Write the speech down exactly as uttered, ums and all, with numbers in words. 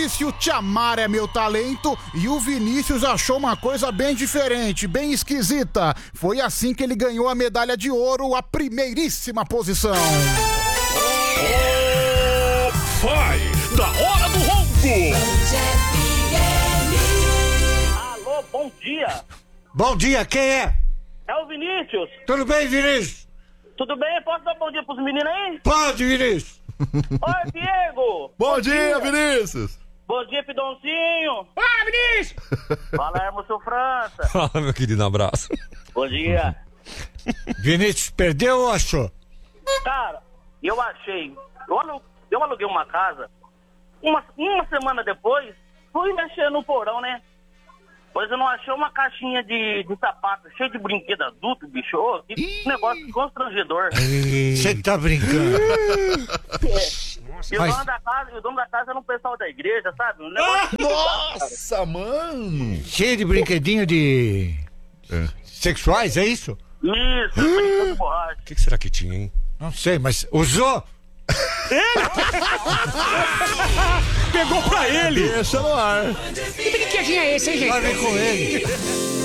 O Te Amar é Meu Talento e o Vinícius achou uma coisa bem diferente, bem esquisita. Foi assim que ele ganhou a medalha de ouro, a primeiríssima posição. Oh, vai da hora do ronco. Alô, bom dia. Bom dia, quem é? É o Vinícius. Tudo bem, Vinícius? Tudo bem? Posso dar um bom dia pros meninos aí? Pode, Vinícius. Oi, Diego. Bom, bom dia, dia, Vinícius. Bom dia, Pidoncinho. Ah, Vinícius. Fala, Hermoso França. Fala, meu querido, um abraço. Bom dia. Vinícius, perdeu ou achou? Cara, eu achei. Eu, alu, eu aluguei uma casa. Uma, uma semana depois, fui mexer no porão, né? Pois eu não achei uma caixinha de, de sapato cheio de brinquedo adulto, bicho. Oh, que Ih. negócio constrangedor. Você tá brincando. É. E o, Mas... dono da casa, o dono da casa era um pessoal da igreja, sabe? Um negócio ah, nossa, cara. Mano! Cheio de brinquedinho de... É. Sexuais, é isso? Isso, brinquedo de borracha. O que, que será que tinha, hein? Não sei, mas usou? Pegou pra ele! Deixa no ar. Que brinquedinho é esse, hein, gente? Vai ver com ele.